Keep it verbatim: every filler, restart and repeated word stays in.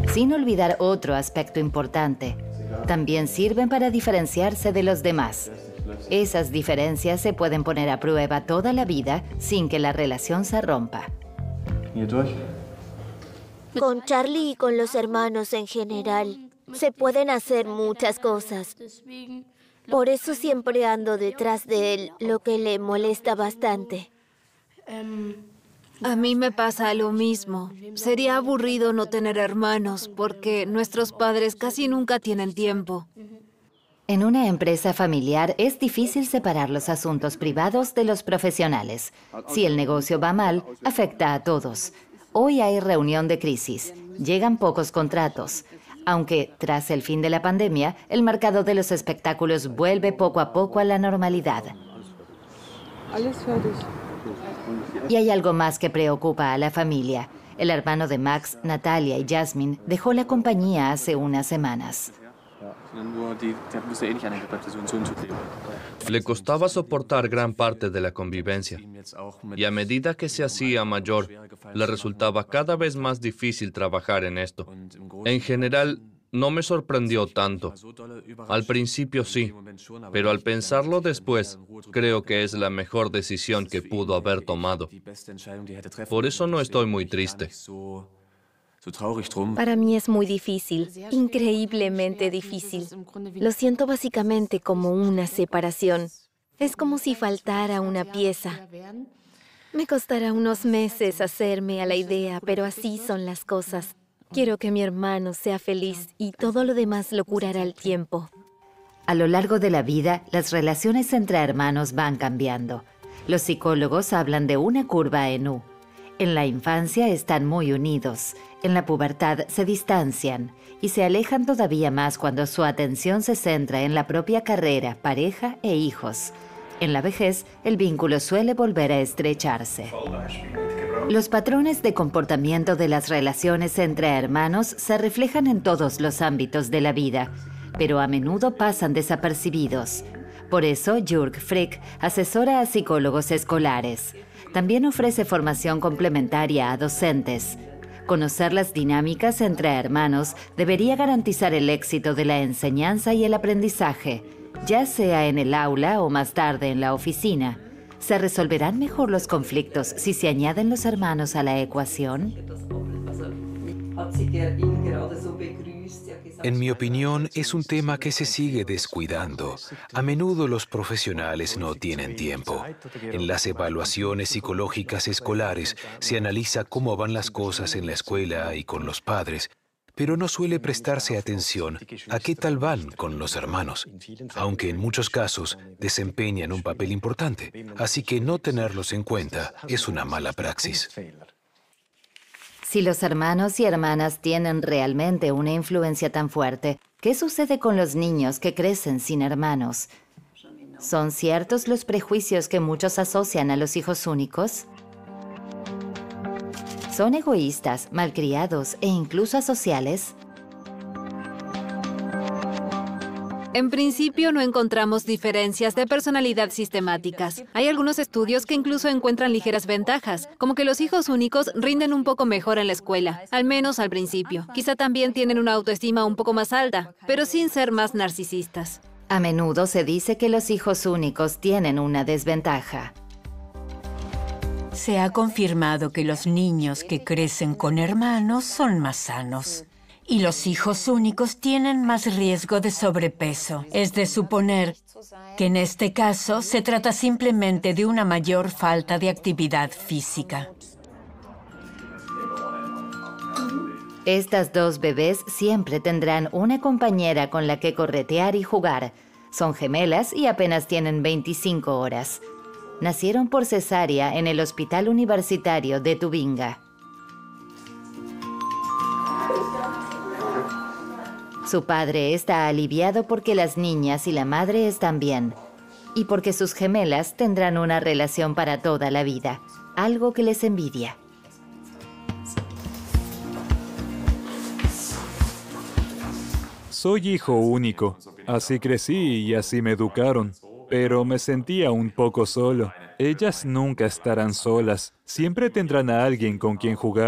sin olvidar otro aspecto importante. También sirven para diferenciarse de los demás. Esas diferencias se pueden poner a prueba toda la vida sin que la relación se rompa. Con Charlie y con los hermanos en general, se pueden hacer muchas cosas. Por eso siempre ando detrás de él, lo que le molesta bastante. A mí me pasa lo mismo. Sería aburrido no tener hermanos, porque nuestros padres casi nunca tienen tiempo. En una empresa familiar es difícil separar los asuntos privados de los profesionales. Si el negocio va mal, afecta a todos. Hoy hay reunión de crisis. Llegan pocos contratos. Aunque, tras el fin de la pandemia, el mercado de los espectáculos vuelve poco a poco a la normalidad. Y hay algo más que preocupa a la familia. El hermano de Max, Natalia y Jasmine dejó la compañía hace unas semanas. Le costaba soportar gran parte de la convivencia, y a medida que se hacía mayor, le resultaba cada vez más difícil trabajar en esto. En general, no me sorprendió tanto. Al principio sí, pero al pensarlo después, creo que es la mejor decisión que pudo haber tomado. Por eso no estoy muy triste. Para mí es muy difícil, increíblemente difícil. Lo siento básicamente como una separación. Es como si faltara una pieza. Me costará unos meses hacerme a la idea, pero así son las cosas. Quiero que mi hermano sea feliz y todo lo demás lo curará el tiempo. A lo largo de la vida, las relaciones entre hermanos van cambiando. Los psicólogos hablan de una curva en U. En la infancia están muy unidos, en la pubertad se distancian y se alejan todavía más cuando su atención se centra en la propia carrera, pareja e hijos. En la vejez, el vínculo suele volver a estrecharse. Los patrones de comportamiento de las relaciones entre hermanos se reflejan en todos los ámbitos de la vida, pero a menudo pasan desapercibidos. Por eso, Jörg Frick asesora a psicólogos escolares. También ofrece formación complementaria a docentes. Conocer las dinámicas entre hermanos debería garantizar el éxito de la enseñanza y el aprendizaje, ya sea en el aula o más tarde en la oficina. ¿Se resolverán mejor los conflictos si se añaden los hermanos a la ecuación? En mi opinión, es un tema que se sigue descuidando. A menudo los profesionales no tienen tiempo. En las evaluaciones psicológicas escolares se analiza cómo van las cosas en la escuela y con los padres, pero no suele prestarse atención a qué tal van con los hermanos, aunque en muchos casos desempeñan un papel importante, así que no tenerlos en cuenta es una mala praxis. Si los hermanos y hermanas tienen realmente una influencia tan fuerte, ¿qué sucede con los niños que crecen sin hermanos? ¿Son ciertos los prejuicios que muchos asocian a los hijos únicos? ¿Son egoístas, malcriados e incluso asociales? En principio no encontramos diferencias de personalidad sistemáticas. Hay algunos estudios que incluso encuentran ligeras ventajas, como que los hijos únicos rinden un poco mejor en la escuela, al menos al principio. Quizá también tienen una autoestima un poco más alta, pero sin ser más narcisistas. A menudo se dice que los hijos únicos tienen una desventaja. Se ha confirmado que los niños que crecen con hermanos son más sanos. Y los hijos únicos tienen más riesgo de sobrepeso. Es de suponer que en este caso se trata simplemente de una mayor falta de actividad física. Estas dos bebés siempre tendrán una compañera con la que corretear y jugar. Son gemelas y apenas tienen veinticinco horas. Nacieron por cesárea en el Hospital Universitario de Tubinga. Su padre está aliviado porque las niñas y la madre están bien, y porque sus gemelas tendrán una relación para toda la vida, algo que les envidia. Soy hijo único, así crecí y así me educaron, pero me sentía un poco solo. Ellas nunca estarán solas, siempre tendrán a alguien con quien jugar.